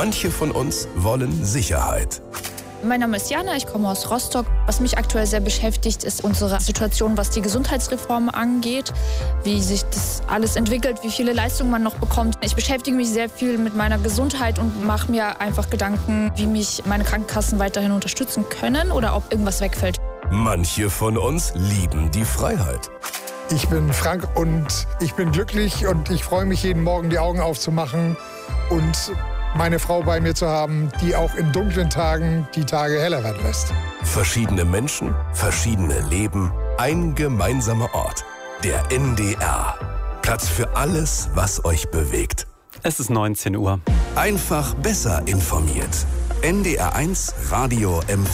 Manche von uns wollen Sicherheit. Mein Name ist Jana, ich komme aus Rostock. Was mich aktuell sehr beschäftigt, ist unsere Situation, was die Gesundheitsreform angeht, wie sich das alles entwickelt, wie viele Leistungen man noch bekommt. Ich beschäftige mich sehr viel mit meiner Gesundheit und mache mir einfach Gedanken, wie mich meine Krankenkassen weiterhin unterstützen können oder ob irgendwas wegfällt. Manche von uns lieben die Freiheit. Ich bin Frank und ich bin glücklich und ich freue mich, jeden Morgen die Augen aufzumachen und meine Frau bei mir zu haben, die auch in dunklen Tagen die Tage heller werden lässt. Verschiedene Menschen, verschiedene Leben, ein gemeinsamer Ort. Der NDR. Platz für alles, was euch bewegt. Es ist 19 Uhr. Einfach besser informiert. NDR1 Radio MV.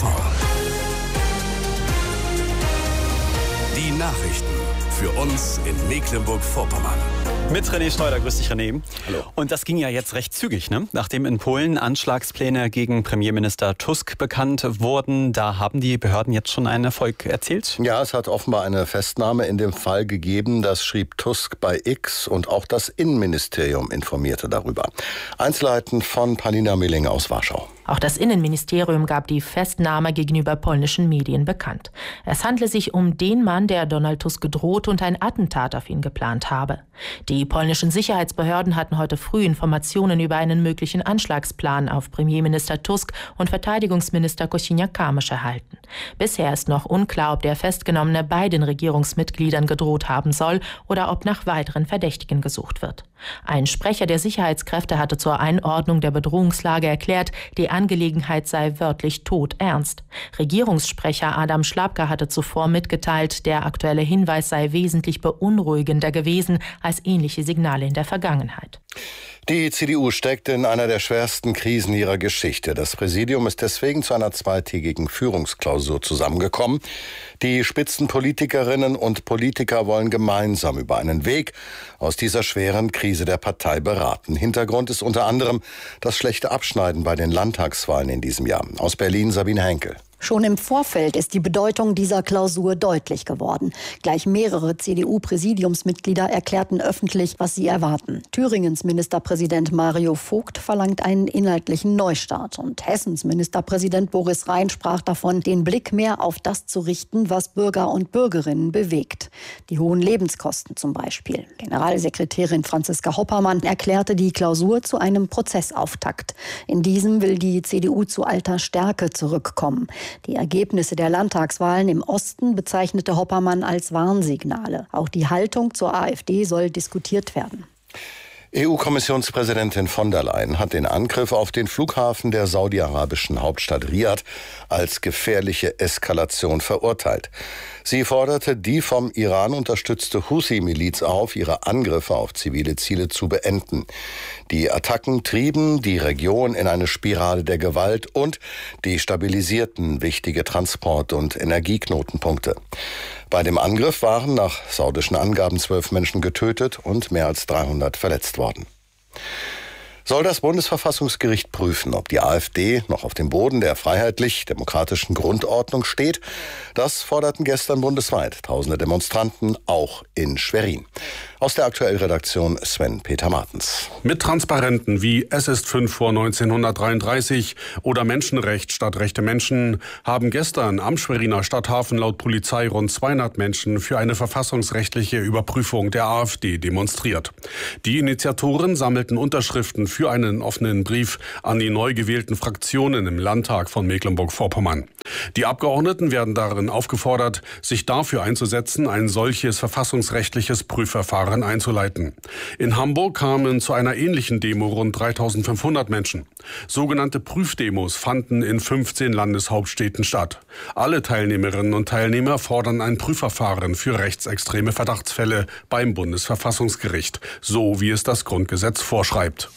Die Nachrichten für uns in Mecklenburg-Vorpommern. Mit René Schneider. Grüß dich, René. Hallo. Und das ging ja jetzt recht zügig, ne? Nachdem in Polen Anschlagspläne gegen Premierminister Tusk bekannt wurden, da haben die Behörden jetzt schon einen Erfolg erzielt? Ja, es hat offenbar eine Festnahme in dem Fall gegeben. Das schrieb Tusk bei X und auch das Innenministerium informierte darüber. Einzelheiten von Palina Milling aus Warschau. Auch das Innenministerium gab die Festnahme gegenüber polnischen Medien bekannt. Es handle sich um den Mann, der Donald Tusk gedroht und ein Attentat auf ihn geplant habe. Die polnischen Sicherheitsbehörden hatten heute früh Informationen über einen möglichen Anschlagsplan auf Premierminister Tusk und Verteidigungsminister Kosiniak-Kamysz erhalten. Bisher ist noch unklar, ob der Festgenommene beiden Regierungsmitgliedern gedroht haben soll oder ob nach weiteren Verdächtigen gesucht wird. Ein Sprecher der Sicherheitskräfte hatte zur Einordnung der Bedrohungslage erklärt, die Angelegenheit sei wörtlich todernst. Regierungssprecher Adam Szłapka hatte zuvor mitgeteilt, der aktuelle Hinweis sei wesentlich beunruhigender gewesen als ähnliche Signale in der Vergangenheit. Die CDU steckt in einer der schwersten Krisen ihrer Geschichte. Das Präsidium ist deswegen zu einer zweitägigen Führungsklausur zusammengekommen. Die Spitzenpolitikerinnen und Politiker wollen gemeinsam über einen Weg aus dieser schweren Krise der Partei beraten. Hintergrund ist unter anderem das schlechte Abschneiden bei den Landtagswahlen in diesem Jahr. Aus Berlin Sabine Henkel. Schon im Vorfeld ist die Bedeutung dieser Klausur deutlich geworden. Gleich mehrere CDU-Präsidiumsmitglieder erklärten öffentlich, was sie erwarten. Thüringens Ministerpräsident Mario Vogt verlangt einen inhaltlichen Neustart. Und Hessens Ministerpräsident Boris Rhein sprach davon, den Blick mehr auf das zu richten, was Bürger und Bürgerinnen bewegt. Die hohen Lebenskosten zum Beispiel. Generalsekretärin Franziska Hoppermann erklärte die Klausur zu einem Prozessauftakt. In diesem will die CDU zu alter Stärke zurückkommen. Die Ergebnisse der Landtagswahlen im Osten bezeichnete Hoppermann als Warnsignale. Auch die Haltung zur AfD soll diskutiert werden. EU-Kommissionspräsidentin von der Leyen hat den Angriff auf den Flughafen der saudi-arabischen Hauptstadt Riad als gefährliche Eskalation verurteilt. Sie forderte die vom Iran unterstützte Houthi-Miliz auf, ihre Angriffe auf zivile Ziele zu beenden. Die Attacken trieben die Region in eine Spirale der Gewalt und destabilisierten wichtige Transport- und Energieknotenpunkte. Bei dem Angriff waren nach saudischen Angaben 12 Menschen getötet und mehr als 300 verletzt worden. Soll das Bundesverfassungsgericht prüfen, ob die AfD noch auf dem Boden der freiheitlich-demokratischen Grundordnung steht? Das forderten gestern bundesweit tausende Demonstranten, auch in Schwerin. Aus der Aktuell-Redaktion Sven-Peter Martens. Mit Transparenten wie Es ist 5 vor 1933 oder Menschenrecht statt rechte Menschen haben gestern am Schweriner Stadthafen laut Polizei rund 200 Menschen für eine verfassungsrechtliche Überprüfung der AfD demonstriert. Die Initiatoren sammelten Unterschriften für einen offenen Brief an die neu gewählten Fraktionen im Landtag von Mecklenburg-Vorpommern. Die Abgeordneten werden darin aufgefordert, sich dafür einzusetzen, ein solches verfassungsrechtliches Prüfverfahren einzuleiten. In Hamburg kamen zu einer ähnlichen Demo rund 3500 Menschen. Sogenannte Prüfdemos fanden in 15 Landeshauptstädten statt. Alle Teilnehmerinnen und Teilnehmer fordern ein Prüfverfahren für rechtsextreme Verdachtsfälle beim Bundesverfassungsgericht, so wie es das Grundgesetz vorschreibt.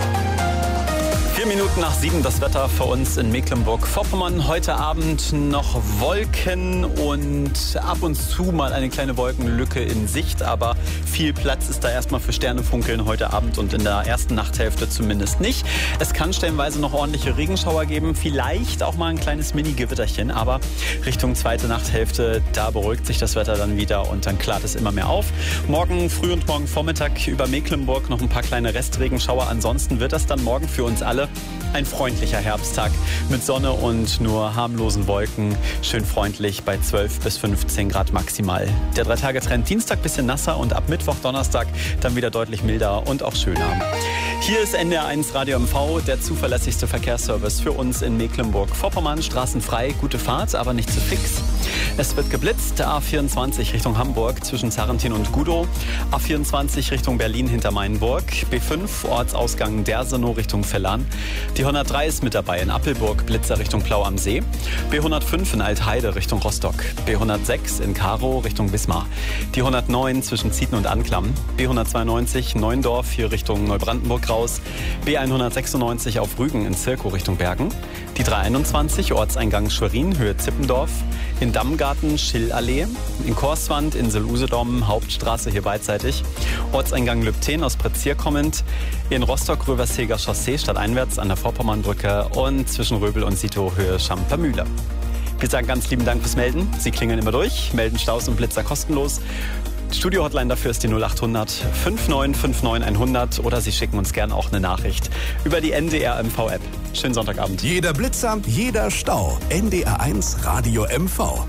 4 Minuten nach 7 das Wetter für uns in Mecklenburg-Vorpommern. Heute Abend noch Wolken und ab und zu mal eine kleine Wolkenlücke in Sicht. Aber viel Platz ist da erstmal für Sternefunkeln heute Abend und in der ersten Nachthälfte zumindest nicht. Es kann stellenweise noch ordentliche Regenschauer geben, vielleicht auch mal ein kleines Mini-Gewitterchen. Aber Richtung zweite Nachthälfte, da beruhigt sich das Wetter dann wieder und dann klart es immer mehr auf. Morgen früh und morgen Vormittag über Mecklenburg noch ein paar kleine Restregenschauer. Ansonsten wird das dann morgen für uns alle Ein freundlicher Herbsttag mit Sonne und nur harmlosen Wolken. Schön freundlich bei 12 bis 15 Grad maximal. Der 3-Tage-Trend Dienstag bisschen nasser und ab Mittwoch, Donnerstag dann wieder deutlich milder und auch schöner. Hier ist NDR1 Radio MV, der zuverlässigste Verkehrsservice für uns in Mecklenburg-Vorpommern. Straßenfrei, gute Fahrt, aber nicht zu fix. Es wird geblitzt. A24 Richtung Hamburg zwischen Zarrentin und Gudow. A24 Richtung Berlin hinter Mainburg. B5 Ortsausgang Dersenow Richtung Vellan. Die 103 ist mit dabei in Appelburg, Blitzer Richtung Plau am See. B105 in Altheide Richtung Rostock. B106 in Karow Richtung Wismar. Die 109 zwischen Zieten und Anklam. B192 Neuendorf hier Richtung Neubrandenburg raus. B196 auf Rügen in Zirkow Richtung Bergen. Die 321 Ortseingang Schwerin Höhe Zippendorf. In Dammgarten Schillallee. In Korswand Insel-Usedom Hauptstraße hier beidseitig. Ortseingang Lübten aus Pretzier kommend. In Rostock-Röverseger Chaussee stadteinwärts an der Vorpommernbrücke und zwischen Röbel und Sito Höhe Schampermühle. Wir sagen ganz lieben Dank fürs Melden. Sie klingeln immer durch, melden Staus und Blitzer kostenlos. Studio-Hotline dafür ist die 0800 5959 100 oder Sie schicken uns gern auch eine Nachricht über die NDR MV-App. Schönen Sonntagabend. Jeder Blitzer, jeder Stau. NDR1 Radio MV.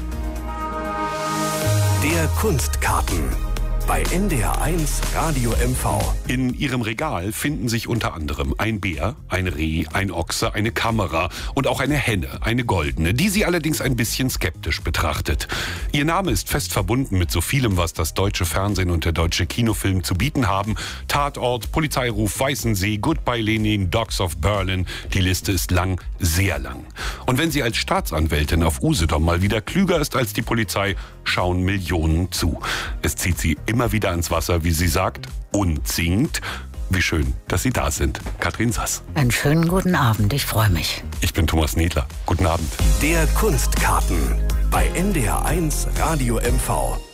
Der Kunstkarten. Bei NDR1 Radio MV. In ihrem Regal finden sich unter anderem ein Bär, ein Reh, ein Ochse, eine Kamera und auch eine Henne, eine goldene, die sie allerdings ein bisschen skeptisch betrachtet. Ihr Name ist fest verbunden mit so vielem, was das deutsche Fernsehen und der deutsche Kinofilm zu bieten haben. Tatort, Polizeiruf Weißensee, Goodbye Lenin, Dogs of Berlin. Die Liste ist lang, sehr lang. Und wenn sie als Staatsanwältin auf Usedom mal wieder klüger ist als die Polizei, schauen Millionen zu. Es zieht sie immer wieder ans Wasser, wie sie sagt, und singt. Wie schön, dass Sie da sind. Katrin Sass. Einen schönen guten Abend, ich freue mich. Ich bin Thomas Niedler. Guten Abend. Der Kunstkarten. Bei NDR1 Radio MV.